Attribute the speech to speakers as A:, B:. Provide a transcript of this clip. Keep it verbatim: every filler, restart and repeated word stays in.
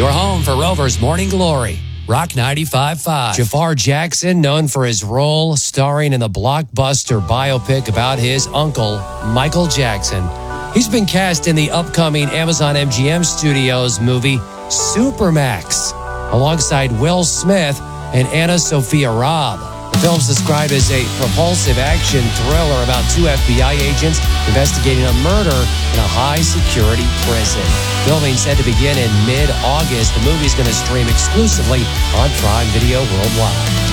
A: Your home for Rover's Morning Glory. Rock ninety-five point five. Jafar Jackson, known for his role starring in the blockbuster biopic about his uncle, Michael Jackson. He's been cast in the upcoming Amazon M G M Studios movie, Supermax, alongside Will Smith and Anna Sophia Robb. The film's described as a propulsive action thriller about two F B I agents investigating a murder in a high-security prison. Filming set to begin in mid-August. The movie's going to stream exclusively on Prime Video worldwide.